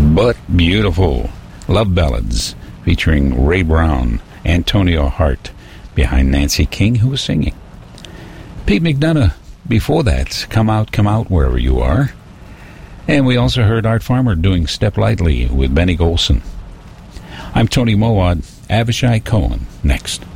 But Beautiful. Love Ballads featuring Ray Brown, Antonio Hart, behind Nancy King, who was singing. Pete McDonough, before that, Come Out, Wherever You Are. And we also heard Art Farmer doing Step Lightly with Benny Golson. I'm Tony Mowat. Avishai Cohen next.